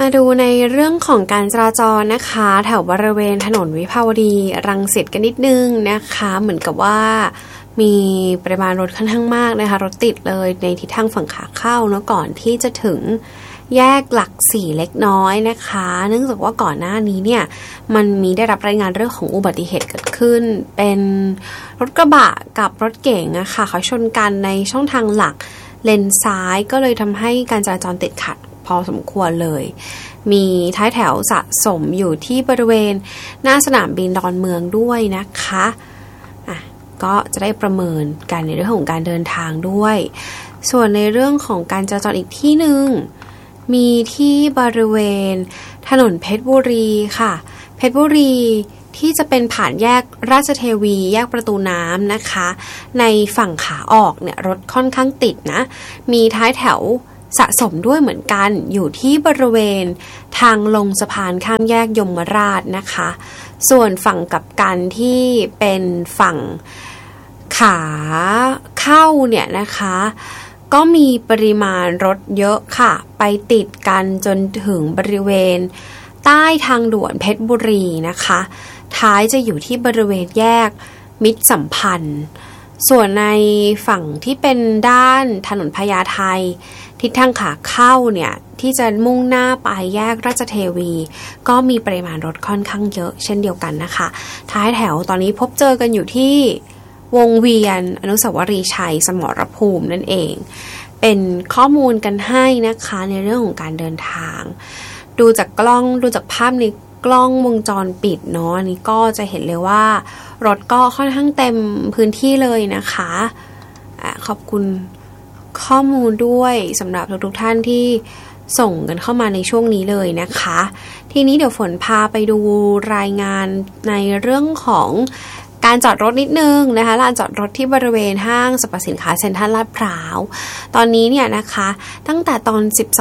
ดูในเรื่องของการจราจรนะคะแถวบริเวณถนนวิภาวดีรังสิตกันนิดนึงนะคะเหมือนกับว่ามีปริมาณรถค่อนข้างมากนะคะรถติดเลยในทิศทางฝั่งขาเข้าเนาะก่อนที่จะถึงแยกหลักสี่เล็กน้อยนะคะเนื่องจากว่าก่อนหน้านี้เนี่ยมันมีได้รับรายงานเรื่องของอุบัติเหตุเกิดขึ้นเป็นรถกระบะกับรถเก๋งอะค่ะเขาชนกันในช่องทางหลักเลนซ้ายก็เลยทำให้การจราจรติดขัดพอสมควรเลยมีท้ายแถวสะสมอยู่ที่บริเวณหน้าสนามบินดอนเมืองด้วยนะคะก็จะได้ประเมินกันในเรื่องของการเดินทางด้วยส่วนในเรื่องของการจราจรอีกที่หนึ่งมีที่บริเวณถนนเพชรบุรีค่ะเพชรบุรีที่จะเป็นผ่านแยกราชเทวีแยกประตูน้ำนะคะในฝั่งขาออกเนี่ยรถค่อนข้างติดนะมีท้ายแถวสะสมด้วยเหมือนกันอยู่ที่บริเวณทางลงสะพานข้ามแยกยมราชนะคะส่วนฝั่งกลับกันที่เป็นฝั่งขาเข้าเนี่ยนะคะก็มีปริมาณรถเยอะค่ะไปติดกันจนถึงบริเวณใต้ทางด่วนเพชรบุรีนะคะท้ายจะอยู่ที่บริเวณแยกมิตรสัมพันธ์ส่วนในฝั่งที่เป็นด้านถนนพญาไททิศทางขาเข้าเนี่ยที่จะมุ่งหน้าไปแยกราชเทวีก็มีปริมาณรถค่อนข้างเยอะเช่นเดียวกันนะคะท้ายแถวตอนนี้พบเจอกันอยู่ที่วงเวียนอนุสาวรีย์ชัยสมรภูมินั่นเองเป็นข้อมูลกันให้นะคะในเรื่องของการเดินทางดูจากกล้องดูจากภาพในกล้องวงจรปิดเนาะอันนี้ก็จะเห็นเลยว่ารถก็ค่อนข้างเต็มพื้นที่เลยนะคะขอบคุณข้อมูลด้วยสำหรับทุกท่านที่ส่งกันเข้ามาในช่วงนี้เลยนะคะทีนี้เดี๋ยวฝนพาไปดูรายงานในเรื่องของการจอดรถนิดนึงนะคะลานจอดรถที่บริเวณห้างสรรพสินค้าเซ็นทรัลลาดพร้าวตอนนี้เนี่ยนะคะตั้งแต่ตอน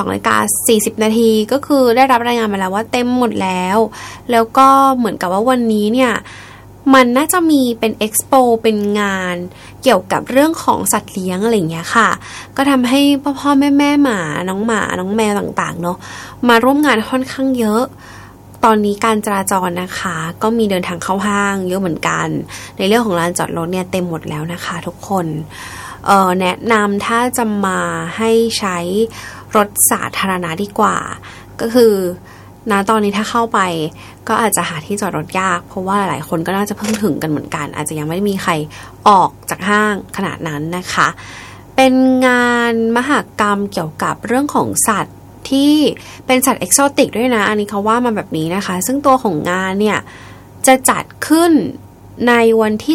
12:40 นาทีก็คือได้รับรายงานมาแล้วว่าเต็มหมดแล้วก็เหมือนกับว่าวันนี้เนี่ยมันน่าจะมีเป็นเอ็กซ์โปเป็นงานเกี่ยวกับเรื่องของสัตว์เลี้ยงอะไรอย่างเงี้ยค่ะก็ทำให้พ่อแม่หมาน้องแมวต่างๆเนาะมาร่วมงานค่อนข้างเยอะตอนนี้การจราจรนะคะก็มีเดินทางเข้าห้างเยอะเหมือนกันในเรื่องของลานจอดรถเนี่ยเต็มหมดแล้วนะคะทุกคนแนะนำถ้าจะมาให้ใช้รถสาธารณะดีกว่าก็คือตอนนี้ถ้าเข้าไปก็อาจจะหาที่จอดรถยากเพราะว่าหลายคนก็น่าจะเพิ่งถึงกันเหมือนกันอาจจะยังไม่ได้มีใครออกจากห้างขนาดนั้นนะคะเป็นงานมหกรรมเกี่ยวกับเรื่องของสัตว์ที่เป็นสัตว์เอกโซติกด้วยนะอันนี้เขาว่ามาแบบนี้นะคะซึ่งตัวของงานเนี่ยจะจัดขึ้นในวันที่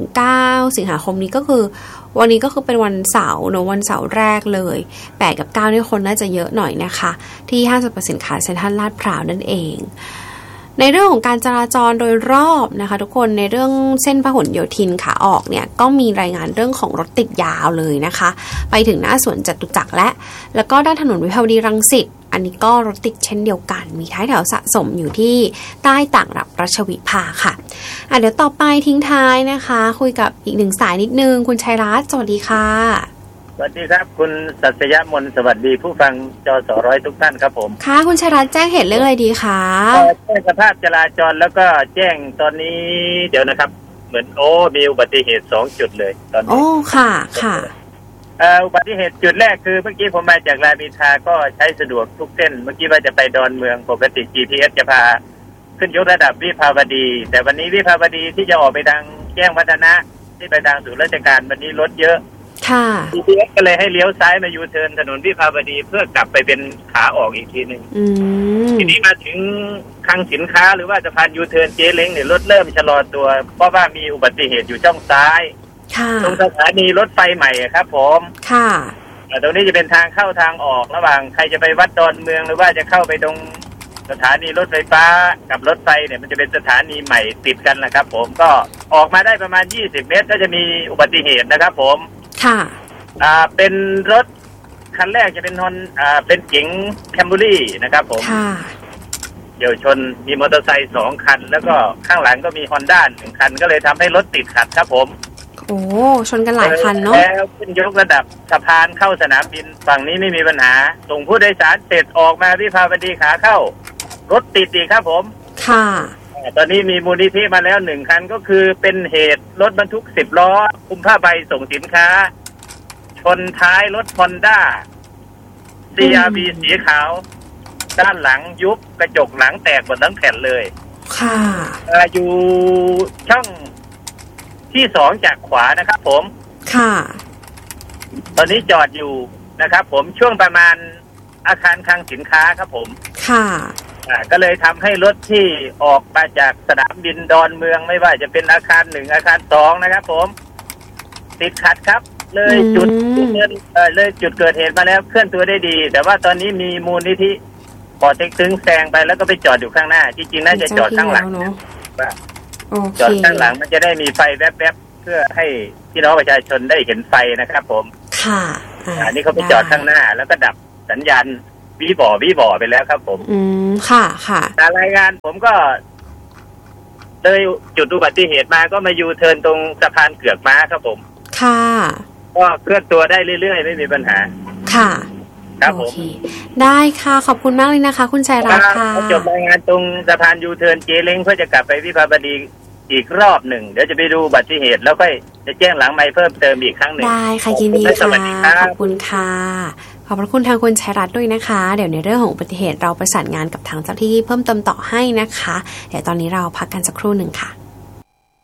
7-9 สิงหาคมนี้ก็คือวันนี้ก็คือเป็นวันเสาร์เนอะวันเสาร์แรกเลย8 กับ 9นี่คนน่าจะเยอะหน่อยนะคะที่ห้างสรรพสินค้าเซ็นทรัลลาดพร้าวนั่นเองในเรื่องของการจราจรโดยรอบนะคะทุกคนในเรื่องเส้นพหลโยธินขาออกเนี่ยก็มีรายงานเรื่องของรถติดยาวเลยนะคะไปถึงหน้าสวนจตุจักรแล้วก็ด้านถนนวิภาวดีรังสิตอันนี้ก็รถติดเช่นเดียวกันมีท้ายแถวสะสมอยู่ที่ใต้ต่างระดับรัชวิภาค่ะเดี๋ยวต่อไปทิ้งท้ายนะคะคุยกับอีกหนึ่งสายนิดนึงคุณชัยรัตน์สวัสดีค่ะสวัสดีครับคุณศักยมนสวัสดีผู้ฟังจสร้อยทุกท่านครับผมค่ะคุณชัยรัตน์แจ้งเหตุเรื่องอะไรดีคะแจ้งสภาพจราจรแล้วก็แจ้งตอนนี้เดี๋ยวนะครับเหมือนมีอุบัติเหตุ2จุดเลยตอนนี้ค่ะอุบัติเหตุจุดแรกคือเมื่อกี้ผมมาจากรามอินทราก็ใช้สะดวกทุกเส้นเมื่อกี้ว่าจะไปดอนเมืองปกติ GPS จะพาขึ้นยกระดับวิภาวดีแต่วันนี้วิภาวดีที่จะออกไปทางแจ้งวัฒนะที่ไปทางศูนย์ราชการวันนี้รถเยอะค่ะ GPS ก็เลยให้เลี้ยวซ้ายมายูเทิร์นถนนวิภาวดีเพื่อกลับไปเป็นขาออกอีกทีนึงทีนี้มาถึงคลังสินค้าหรือว่าสะพานยูเทิร์นเจ๊เล้งเนี่ยรถเริ่มชะลอตัวเพราะว่ามีอุบัติเหตุอยู่ช่องซ้ายตรงสถานีรถไฟใหม่ครับผมค่ะตรงนี้จะเป็นทางเข้าทางออกระหว่างใครจะไปวัดดอนเมืองหรือว่าจะเข้าไปตรงสถานีรถไฟฟ้ากับรถไฟเนี่ยมันจะเป็นสถานีใหม่ติดกันนะครับผมก็ออกมาได้ประมาณ20 เมตรก็จะมีอุบัติเหตุนะครับผมค่ะเป็นรถคันแรกจะเป็นเป็นเก๋งแคมบรี่นะครับผมค่ะเดี๋ยวชนมีมอเตอร์ไซค์2 คันแล้วก็ข้างหลังก็มีฮอนด้า1 คันก็เลยทำให้รถติดขัดครับผมโอ้ชนกันหลายคันเนาะแล้วขึ้นยกระดับสะพานเข้าสนามบินฝั่งนี้ไม่มีปัญหาส่งผู้โดยสารเสร็จออกมาวิภาวดีขาเข้ารถติดอีกครับผมค่ะตอนนี้มีมูลนิธิมาแล้ว1 คันก็คือเป็นเหตุรถบรรทุก10 ล้อคุมผ้าใบส่งสินค้าชนท้ายรถ Honda CR-V สีขาวด้านหลังยุบกระจกหลังแตกหมดทั้งแผ่นเลยค่ะอยู่ช่องที่2จากขวานะครับผมค่ะตอนนี้จอดอยู่นะครับผมช่วงประมาณอาคารคลังสินค้าครับผมค่ะก็เลยทำให้รถที่ออกมาจากสนามบินดอนเมืองไม่ว่าจะเป็นอาคาร1อาคาร2นะครับผมติดขัดครับเลยจุดเกิดเหตุมาแล้วเคลื่อนตัวได้ดีแต่ว่าตอนนี้มีมูลนิธิปอเต็กตึงแซงไปแล้วก็ไปจอดอยู่ข้างหน้าจริงๆน่าจะจอดข้างหลังจอดข้างหลังมันจะได้มีไฟแวบๆเพื่อให้พี่น้องประชาชนได้เห็นไฟนะครับผมค่ะอันนี้เขาไปจอดข้างหน้าแล้วก็ดับสัญญาณวีบอไปแล้วครับผมค่ะค่ะรายงานผมก็เลยจุดอุบัติเหตุมาก็มายูเทิร์นตรงสะพานเกือกม้าครับผมค่ะก็เคลื่อนตัวได้เรื่อยๆไม่มีปัญหาค่ะครับผมได้ค่ะขอบคุณมากเลยนะคะคุณชัยรัตน์ค่ะจบรายงานตรงสะพานยูเทิร์นเจเล้งเพื่อจะกลับไปวิภาวดีอีกรอบหนึ่งเดี๋ยวจะไปดูอุบัติเหตุแล้วก็จะแจ้งหลังไมค์เพิ่มเติมอีกครั้งหนึ่งได้ค่ะยินดีค่ะขอบคุณค่ะขอบพระคุณทางคุณชัยรัตน์ด้วยนะคะเดี๋ยวในเรื่องของอุบัติเหตุเราประสานงานกับทางเจ้าที่เพิ่มเติมต่อให้นะคะเดี๋ยวตอนนี้เราพักกันสักครู่หนึ่งค่ะ